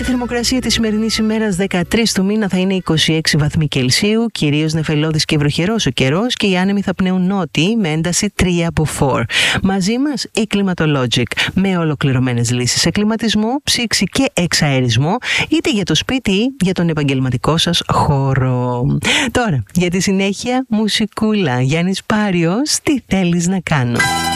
θερμοκρασία της σημερινής ημέρας 13 του μήνα θα είναι 26 βαθμοί Κελσίου, κυρίως νεφελώδης και βροχερός ο καιρός και οι άνεμοι θα πνέουν νότιοι με ένταση 3 από 4. Μαζί μας η Climatologic με ολοκληρωμένες λύσεις εκκλιματισμού, ψήξη και εξαερισμό, είτε για το σπίτι ή για τον επαγγελματικό σας χώρο. Τώρα, για τη συνέχεια μουσικούλα. Γιάννης Πάριος, τι θέλεις να κάνω.